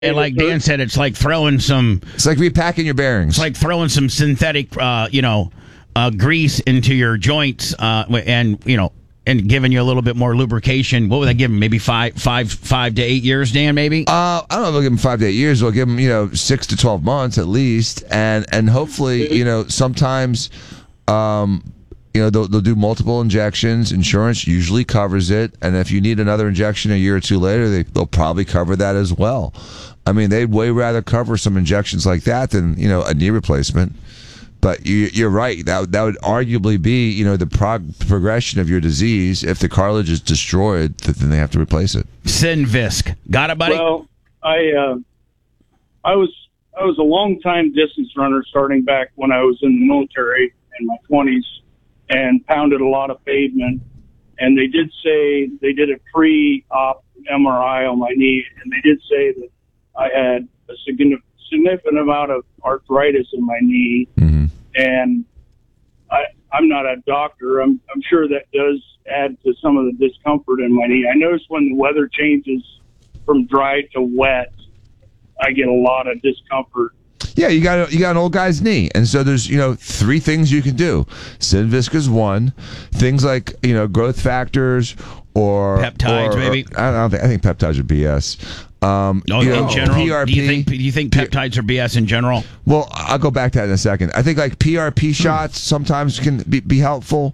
And like Dan said, it's like throwing some. It's like repacking your bearings. It's like throwing some synthetic, grease into your joints, and giving you a little bit more lubrication. What would I give him? Maybe 5 to 8 years, Dan? Maybe. I don't know if I'll give him 5 to 8 years. We'll give him 6 to 12 months at least, and hopefully sometimes. They'll do multiple injections. Insurance usually covers it, and if you need another injection a year or two later, they'll probably cover that as well. I mean, they'd way rather cover some injections like that than a knee replacement. But you're right. That would arguably be the progression of your disease. If the cartilage is destroyed, then they have to replace it. Synvisc, got it, buddy? Well, I was a long time distance runner starting back when I was in the military in my 20s. And pounded a lot of pavement. And they did say they did a pre-op MRI on my knee, and they did say that I had a significant amount of arthritis in my knee. Mm-hmm. And I'm not a doctor. I'm sure that does add to some of the discomfort in my knee. I notice when the weather changes from dry to wet, I get a lot of discomfort. Yeah, you got an old guy's knee, and so there's 3 things you can do. Synvisc is one. Things like growth factors or peptides, maybe. I think peptides are BS. In general, PRP, do you think peptides are BS in general? Well, I'll go back to that in a second. I think like PRP shots sometimes can be helpful,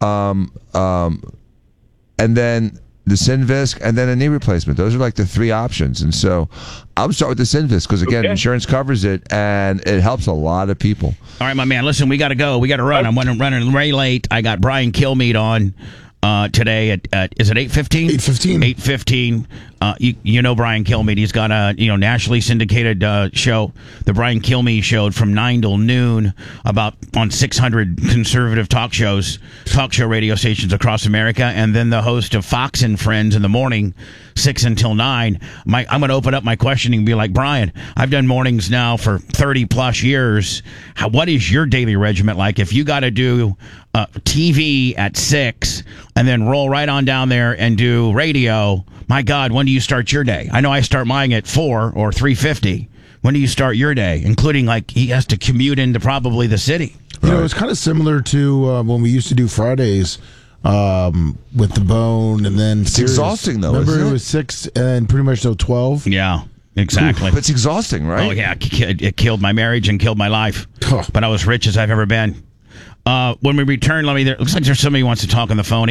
and then the Synvisc, and then a knee replacement. Those are like the 3 options. And so I would start with the Synvisc because, again, insurance covers it, and it helps a lot of people. All right, my man. Listen, we got to go. We got to run. I'm running way late. I got Brian Kilmeade on today at is it 8:15? 8:15. You know Brian Kilmeade. He's got a nationally syndicated show, the Brian Kilmeade Show, from 9 till noon, on 600 conservative talk show radio stations across America, and then the host of Fox and Friends in the morning, 6 until 9. I'm going to open up my questioning and be like, Brian, I've done mornings now for 30 plus years. What is your daily regimen like? If you got to do TV at 6 and then roll right on down there and do radio, my God, when do you start your day? I know I start mine at 4 or 3:50. When do you start your day? Including, he has to commute into probably the city. It's kind of similar to when we used to do Fridays with the Bone, and then it's exhausting though. Remember, isn't it? It was 6 and pretty much till 12. Yeah, exactly. But it's exhausting, right? Oh yeah, it killed my marriage and killed my life. But I was rich as I've ever been. When we return, it looks like there's somebody who wants to talk on the phone.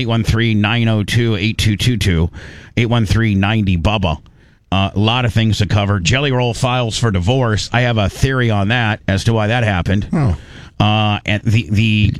813-902-8222, 813-90-BUBBA. A lot of things to cover. Jelly Roll files for divorce. I have a theory on that as to why that happened. And you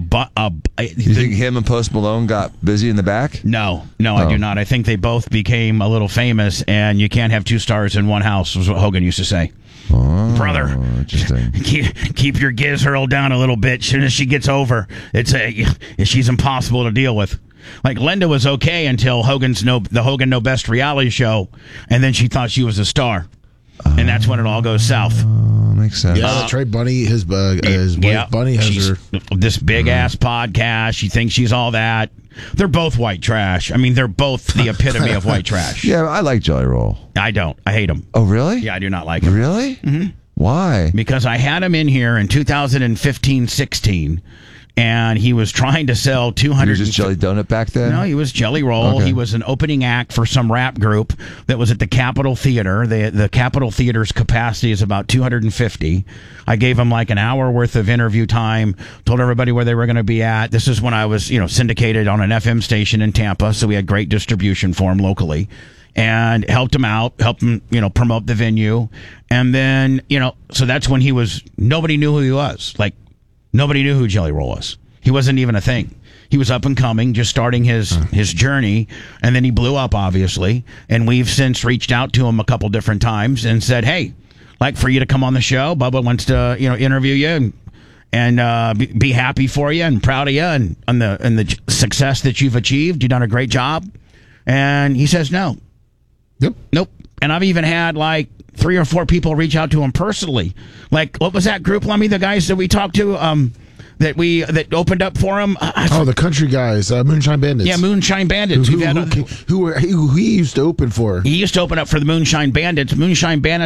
think him and Post Malone got busy in the back? No, I do not. I think they both became a little famous, and you can't have 2 stars in one house, was what Hogan used to say. Oh, brother, interesting. Keep your giz hurled down a little bit. As soon as she gets over, she's impossible to deal with. Like Linda was okay until the Hogan No Best reality show, and then she thought she was a star, and that's when it all goes south. Makes sense. Yeah, that's right. Bunny, his wife Bunny has this big ass podcast. She thinks she's all that. They're both white trash. I mean, they're both the epitome of white trash. Yeah, I like Jelly Roll. I don't. I hate him. Oh, really? Yeah, I do not like him. Really? Mm-hmm. Why? Because I had him in here in 2015-16, and he was trying to sell 200. He was just Jelly Donut back then? No, he was Jelly Roll. Okay. He was an opening act for some rap group that was at the Capitol Theater. The Capitol Theater's capacity is about 250. I gave him like an hour worth of interview time, told everybody where they were going to be at. This is when I was, syndicated on an FM station in Tampa, so we had great distribution for him locally. And helped him out, promote the venue. And then, so that's when nobody knew who he was. Like, nobody knew who Jelly Roll was. He wasn't even a thing. He was up and coming, just starting his journey, and then he blew up, obviously. And we've since reached out to him a couple different times and said, hey, like for you to come on the show. Bubba wants to, interview you and be happy for you and proud of you and the success that you've achieved. You've done a great job. And he says no. Yep. Nope. And I've even had like 3 or 4 people reach out to him personally. Like, what was that group, Lummy? The guys that we talked to, that opened up for him. The country guys, Moonshine Bandits. Yeah, Moonshine Bandits. Who he used to open for. He used to open up for the Moonshine Bandits. Moonshine Bandits